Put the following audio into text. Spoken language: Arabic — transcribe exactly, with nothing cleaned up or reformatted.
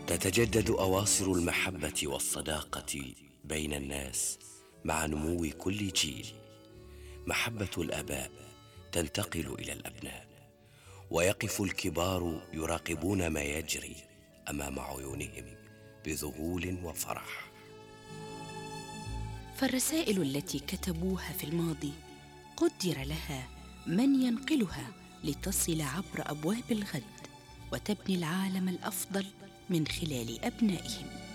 تتجدد أواصر المحبة والصداقة بين الناس مع نمو كل جيل. محبة الآباء تنتقل إلى الأبناء، ويقف الكبار يراقبون ما يجري أمام عيونهم بذهول وفرح. فالرسائل التي كتبوها في الماضي قدر لها من ينقلها لتصل عبر أبواب الغد وتبني العالم الأفضل من خلال أبنائهم.